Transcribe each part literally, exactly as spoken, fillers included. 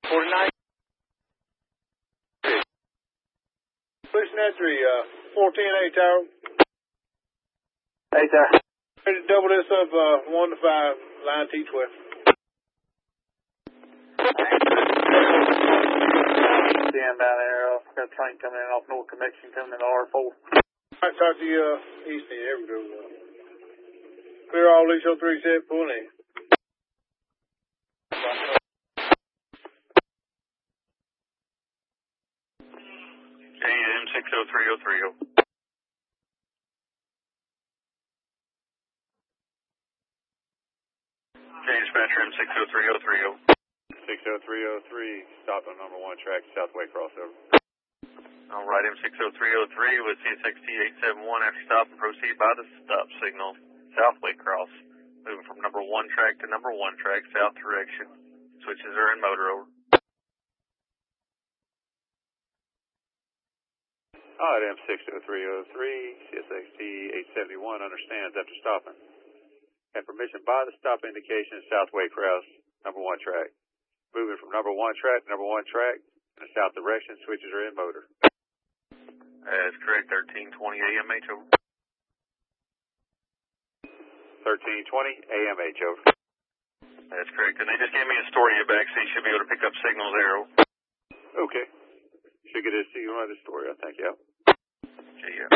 forty-nine. Pushing that three, uh, fourteen eight tower. Eight tower. Ready to double this up, uh, one to five, line T twelve. Down there, uh, got a train coming in off North Connection coming in R four. I talk to you, uh, east end, here we go. Uh, clear all these oh three set, pull in. J M six oh three oh three oh. J Dispatcher M six oh three oh three oh. six oh three oh three, stop on number one track, Southway crossover. All right, M six oh three oh three with C S X T eight seven one after stop and proceed by the stop signal, Southway cross. Moving from number one track to number one track, south direction. Switches are in motor over. All right, M six oh three oh three, C S X T eight seventy-one understands after stopping. Have permission by the stop indication, Southway cross, number one track. Moving from number one track to number one track in the south direction, switches are in motor. That's correct, thirteen twenty A M H over. thirteen twenty A M H over. That's correct, and they just gave me a story in your back, so you should be able to pick up signals there. Okay. Should get to see you on the story, I think, yeah. Yeah.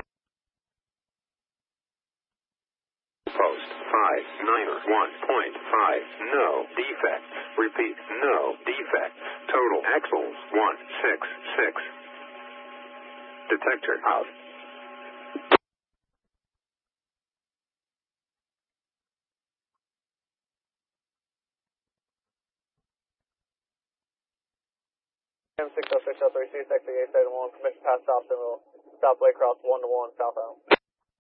Post five niner one point five, no defects. Repeat, no defects. Total axles one six six. Detector out. M six oh six oh three, C S X T eight seven one, commission pass stop signal, Southway cross one to one, southbound.